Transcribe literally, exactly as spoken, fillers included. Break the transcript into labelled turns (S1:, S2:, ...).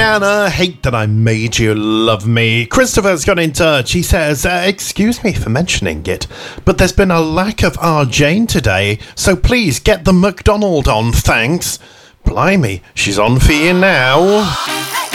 S1: Rihanna, hate that I made you love me. Christopher's got in touch. He says, uh, excuse me for mentioning it, but there's been a lack of our Jane today, so please get the McDonald on, thanks. Blimey, she's on for you now.